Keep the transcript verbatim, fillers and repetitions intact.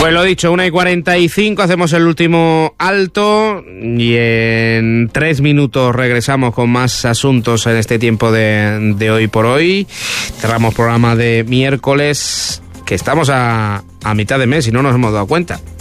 Pues lo dicho, una y cuarenta y cinco, hacemos el último alto y en tres minutos regresamos con más asuntos en este tiempo de, de hoy por hoy. Cerramos programa de miércoles, que estamos a, a mitad de mes y no nos hemos dado cuenta.